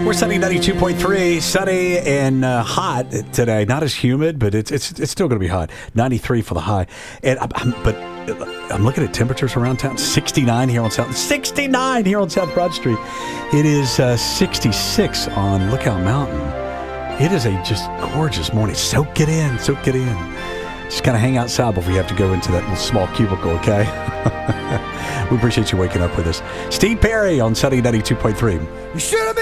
We're sunny 92.3, sunny and hot today. Not as humid, but it's still going to be hot. 93 for the high. And I'm looking at temperatures around town. 69 here on South Broad Street. It is 66 on Lookout Mountain. It is a just gorgeous morning. Soak it in. Just kind of hang outside before you have to go into that little small cubicle, okay? We appreciate you waking up with us. Steve Perry on Sunny 92.3. You should have